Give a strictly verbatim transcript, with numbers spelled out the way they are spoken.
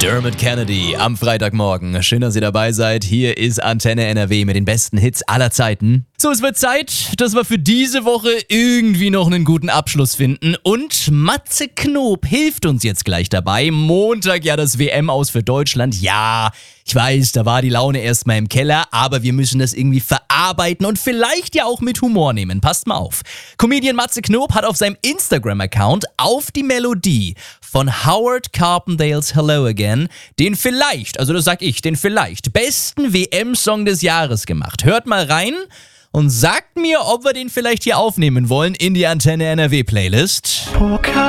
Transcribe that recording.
Dermot Kennedy am Freitagmorgen. Schön, dass ihr dabei seid. Hier ist Antenne N R W mit den besten Hits aller Zeiten. So, es wird Zeit, dass wir für diese Woche irgendwie noch einen guten Abschluss finden. Und Matze Knob hilft uns jetzt gleich dabei. Montag ja das W M-Aus für Deutschland. Ja, ich weiß, da war die Laune erstmal im Keller, aber wir müssen das irgendwie verarbeiten und vielleicht ja auch mit Humor nehmen. Passt mal auf. Comedian Matze Knob hat auf seinem Instagram-Account auf die Melodie von Howard Carpendales Hello Again den vielleicht, also das sag ich, den vielleicht besten W M-Song des Jahres gemacht. Hört mal rein und sagt mir, ob wir den vielleicht hier aufnehmen wollen in die Antenne N R W Playlist. Poker.